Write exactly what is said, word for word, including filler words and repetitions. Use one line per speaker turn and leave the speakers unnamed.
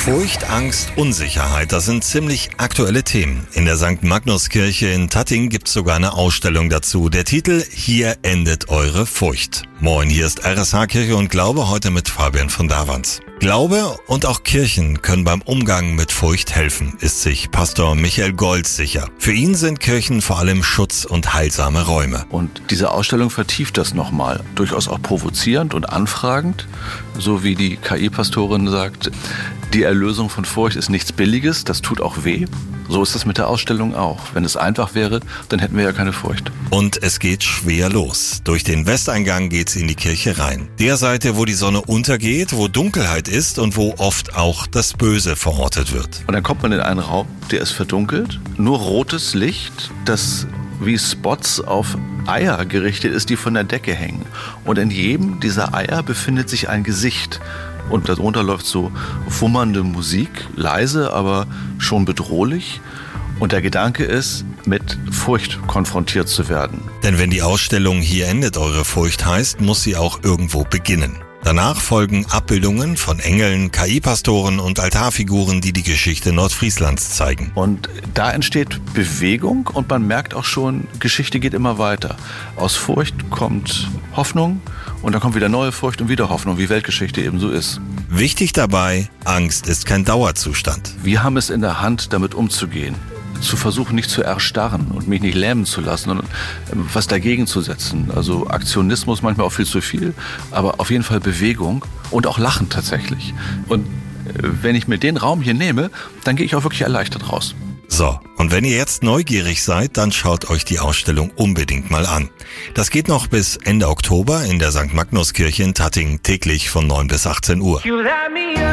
Furcht, Angst, Unsicherheit, das sind ziemlich aktuelle Themen. In der Sankt Magnuskirche in Tatting gibt's sogar eine Ausstellung dazu. Der Titel Hier endet eure Furcht. Moin, hier ist R S H Kirche und Glaube, heute mit Fabian von Davans. Glaube und auch Kirchen können beim Umgang mit Furcht helfen, ist sich Pastor Michael Goltz sicher. Für ihn sind Kirchen vor allem Schutz und heilsame Räume.
Und diese Ausstellung vertieft das nochmal, durchaus auch provozierend und anfragend, so wie die K I-Pastorin sagt, die Erlösung von Furcht ist nichts Billiges, das tut auch weh. So ist es mit der Ausstellung auch. Wenn es einfach wäre, dann hätten wir ja keine Furcht.
Und es geht schwer los. Durch den Westeingang geht's in die Kirche rein. Der Seite, wo die Sonne untergeht, wo Dunkelheit ist und wo oft auch das Böse verortet wird.
Und dann kommt man in einen Raum, der ist verdunkelt, nur rotes Licht, das wie Spots auf Eier gerichtet ist, die von der Decke hängen. Und in jedem dieser Eier befindet sich ein Gesicht. Und darunter läuft so wummernde Musik, leise, aber schon bedrohlich. Und der Gedanke ist, mit Furcht konfrontiert zu werden.
Denn wenn die Ausstellung Hier endet eure Furcht heißt, muss sie auch irgendwo beginnen. Danach folgen Abbildungen von Engeln, K I-Pastoren und Altarfiguren, die die Geschichte Nordfrieslands zeigen.
Und da entsteht Bewegung und man merkt auch schon, Geschichte geht immer weiter. Aus Furcht kommt Hoffnung und dann kommt wieder neue Furcht und wieder Hoffnung, wie Weltgeschichte eben so ist.
Wichtig dabei, Angst ist kein Dauerzustand.
Wir haben es in der Hand, damit umzugehen. Zu versuchen, nicht zu erstarren und mich nicht lähmen zu lassen und was dagegen zu setzen. Also Aktionismus manchmal auch viel zu viel, aber auf jeden Fall Bewegung und auch Lachen tatsächlich. Und wenn ich mir den Raum hier nehme, dann gehe ich auch wirklich erleichtert raus.
So, und wenn ihr jetzt neugierig seid, dann schaut euch die Ausstellung unbedingt mal an. Das geht noch bis Ende Oktober in der Sankt Magnuskirche in Tatting, täglich von neun bis achtzehn Uhr.